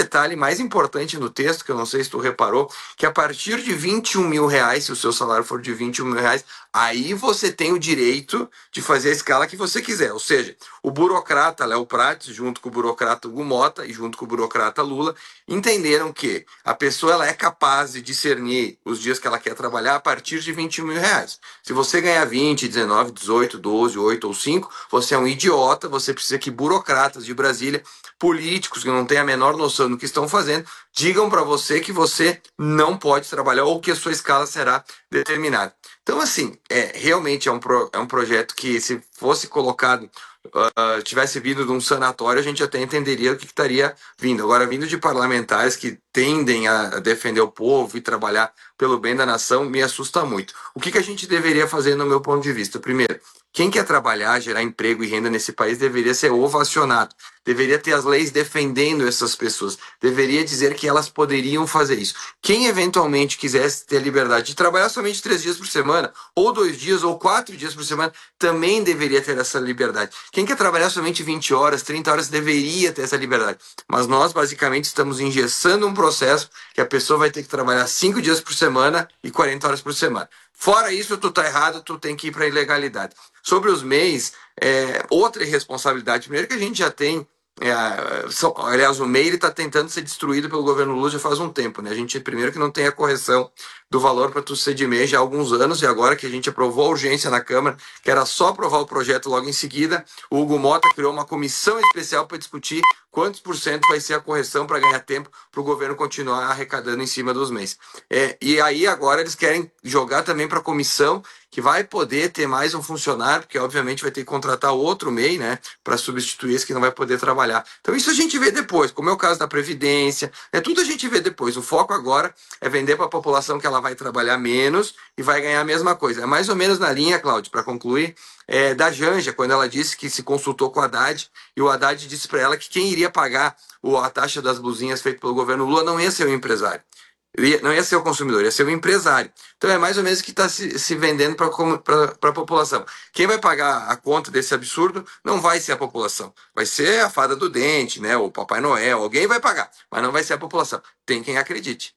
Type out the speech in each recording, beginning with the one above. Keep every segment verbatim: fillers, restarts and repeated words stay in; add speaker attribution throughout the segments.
Speaker 1: detalhe mais importante no texto, que eu não sei se tu reparou, que a partir de vinte e um mil reais, se o seu salário for de vinte e um mil reais, aí você tem o direito de fazer a escala que você quiser. Ou seja, o burocrata Léo Prates, junto com o burocrata Hugo Mota e junto com o burocrata Lula, entenderam que a pessoa ela é capaz de discernir os dias que ela quer trabalhar a partir de vinte e um mil reais. Se você ganhar vinte, dezenove, dezoito, doze, oito ou cinco, você é um idiota, você precisa que burocratas de Brasília, políticos que não têm a menor noção do que estão fazendo, digam para você que você não pode trabalhar ou que a sua escala será determinada. Então, assim, é, realmente é um, pro, é um projeto que, se fosse colocado, uh, tivesse vindo de um sanatório, a gente até entenderia o que, que estaria vindo. Agora, vindo de parlamentares que tendem a defender o povo e trabalhar pelo bem da nação, me assusta muito. O que, que a gente deveria fazer, no meu ponto de vista? Primeiro, quem quer trabalhar, gerar emprego e renda nesse país deveria ser ovacionado. Deveria ter as leis defendendo essas pessoas. Deveria dizer que elas poderiam fazer isso. Quem eventualmente quisesse ter a liberdade de trabalhar somente três dias por semana, ou dois dias, ou quatro dias por semana, também deveria ter essa liberdade. Quem quer trabalhar somente vinte horas, trinta horas, deveria ter essa liberdade. Mas nós, basicamente, estamos engessando um processo que a pessoa vai ter que trabalhar cinco dias por semana e quarenta horas por semana. Fora isso, tu tá errado, tu tem que ir para a ilegalidade. Sobre os M E Is, é, outra irresponsabilidade. Primeiro que a gente já tem, é, são, aliás, o M E I está tentando ser destruído pelo governo Lula já faz um tempo, né? A gente, primeiro que não tem a correção do valor para tu ser de M E I já há alguns anos, e agora que a gente aprovou a urgência na Câmara, que era só aprovar o projeto logo em seguida, o Hugo Mota criou uma comissão especial para discutir quantos por cento vai ser a correção para ganhar tempo para o governo continuar arrecadando em cima dos M E Is. É, e aí agora eles querem jogar também para a comissão, que vai poder ter mais um funcionário, porque obviamente vai ter que contratar outro M E I, né, para substituir esse que não vai poder trabalhar. Então isso a gente vê depois, como é o caso da Previdência, é tudo a gente vê depois. O foco agora é vender para a população que ela vai trabalhar menos e vai ganhar a mesma coisa. É mais ou menos na linha, Cláudio, para concluir, é, da Janja, quando ela disse que se consultou com o Haddad, e o Haddad disse para ela que quem iria pagar a taxa das blusinhas feita pelo governo Lula não ia ser o empresário. Não ia ser o consumidor, ia ser o empresário. Então é mais ou menos o que está se, se vendendo para a população. Quem vai pagar a conta desse absurdo não vai ser a população. Vai ser a fada do dente, né? O Papai Noel, alguém vai pagar, mas não vai ser a população. Tem quem acredite.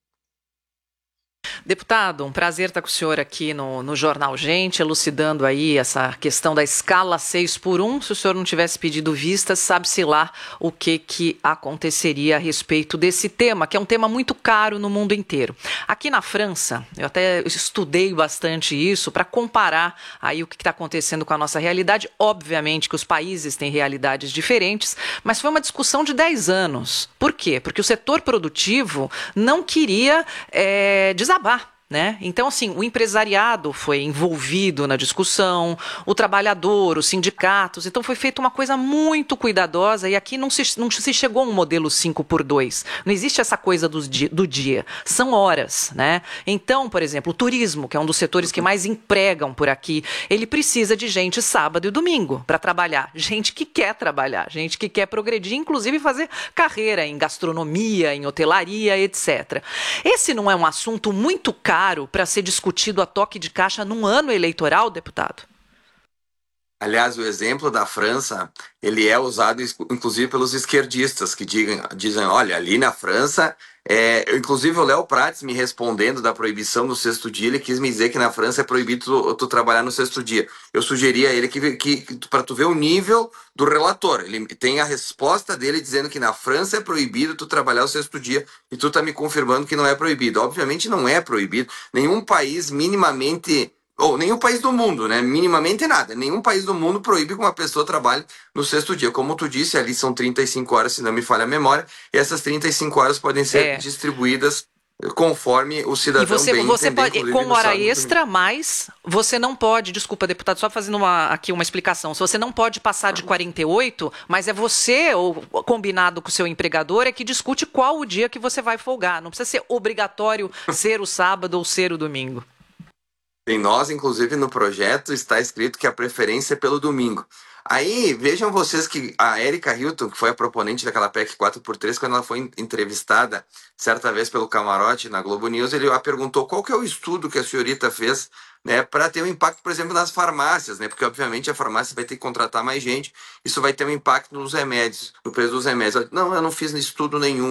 Speaker 2: Deputado, um prazer estar com o senhor aqui no, no Jornal Gente, elucidando aí essa questão da escala seis por um. Se o senhor não tivesse pedido vista, sabe-se lá o que, que aconteceria a respeito desse tema, que é um tema muito caro no mundo inteiro. Aqui na França, eu até estudei bastante isso para comparar aí o que está acontecendo com a nossa realidade. Obviamente que os países têm realidades diferentes, mas foi uma discussão de dez anos. Por quê? Porque o setor produtivo não queria é, desabar. Né? Então, assim, o empresariado foi envolvido na discussão, o trabalhador, os sindicatos, então foi feita uma coisa muito cuidadosa e aqui não se, não se chegou a um modelo cinco por dois. Não existe essa coisa do dia, do dia, são horas, né? Então, por exemplo, o turismo, que é um dos setores que mais empregam por aqui, ele precisa de gente sábado e domingo para trabalhar, gente que quer trabalhar, gente que quer progredir, inclusive fazer carreira em gastronomia, em hotelaria, etcétera. Esse não é um assunto muito caro para ser discutido a toque de caixa num ano eleitoral, deputado?
Speaker 1: Aliás, o exemplo da França, ele é usado inclusive pelos esquerdistas, que digam, dizem, olha, ali na França, é, inclusive o Léo Prates me respondendo da proibição do sexto dia, ele quis me dizer que na França é proibido tu, tu trabalhar no sexto dia. Eu sugeri a ele que, que, que para tu ver o nível do relator, ele tem a resposta dele dizendo que na França é proibido tu trabalhar o sexto dia, e tu tá me confirmando que não é proibido. Obviamente não é proibido, nenhum país minimamente... ou nenhum país do mundo, né? Minimamente nada. Nenhum país do mundo proíbe que uma pessoa trabalhe no sexto dia. Como tu disse, ali são trinta e cinco horas, se não me falha a memória, e essas trinta e cinco horas podem ser é. distribuídas conforme o cidadão
Speaker 2: e você,
Speaker 1: bem
Speaker 2: você
Speaker 1: entender,
Speaker 2: pode, com hora extra, mas você não pode, desculpa, deputado, só fazendo uma, aqui uma explicação, se você não pode passar de quarenta e oito, mas é você, ou combinado com o seu empregador, é que discute qual o dia que você vai folgar. Não precisa ser obrigatório ser o sábado ou ser o domingo.
Speaker 1: Em nós, inclusive, no projeto está escrito que a preferência é pelo domingo. Aí, vejam vocês que a Erika Hilton, que foi a proponente daquela P E C quatro por três, quando ela foi entrevistada certa vez pelo Camarote na Globo News, ele a perguntou qual que é o estudo que a senhorita fez, né, para ter um impacto, por exemplo, nas farmácias, né, porque obviamente a farmácia vai ter que contratar mais gente, isso vai ter um impacto nos remédios, no preço dos remédios. Ela, não, eu não fiz estudo nenhum.